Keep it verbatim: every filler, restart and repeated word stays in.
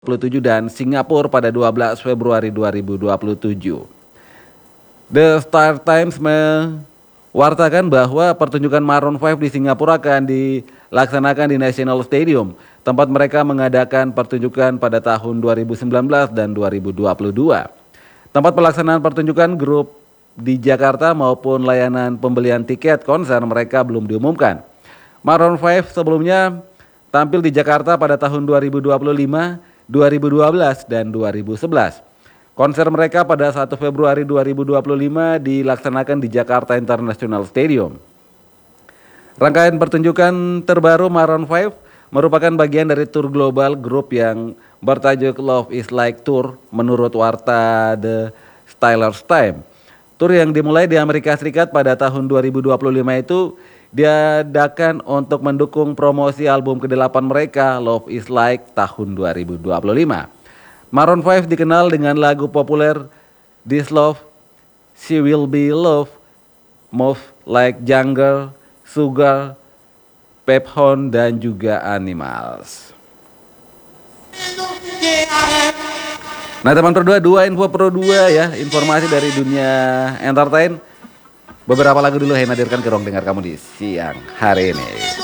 dua puluh tujuh dan Singapura pada dua belas Februari dua ribu dua puluh tujuh. The Star Times mewartakan bahwa pertunjukan Maroon lima di Singapura akan dilaksanakan di National Stadium, tempat mereka mengadakan pertunjukan pada tahun dua ribu sembilan belas dan dua ribu dua puluh dua. Tempat pelaksanaan pertunjukan grup di Jakarta maupun layanan pembelian tiket konser mereka belum diumumkan. Maroon lima sebelumnya tampil di Jakarta pada tahun dua ribu dua puluh lima, dua ribu dua belas, dan dua ribu sebelas. Konser mereka pada satu Februari dua ribu dua puluh lima dilaksanakan di Jakarta International Stadium. Rangkaian pertunjukan terbaru Maroon lima merupakan bagian dari tur global grup yang bertajuk Love is Like Tour menurut warta The Styler's Time. Tur yang dimulai di Amerika Serikat pada tahun dua ribu dua puluh lima itu diadakan untuk mendukung promosi album kedelapan mereka, Love is Like tahun dua ribu dua puluh lima. Maroon lima dikenal dengan lagu populer This Love, She Will Be Love, Move Like Jungle, Sugar, Pep Horn, dan juga Animals. Nah teman Pro dua, dua info Pro dua ya, informasi dari dunia entertain. Beberapa lagu dulu yang hadirkan ke ruang dengar kamu di siang hari ini.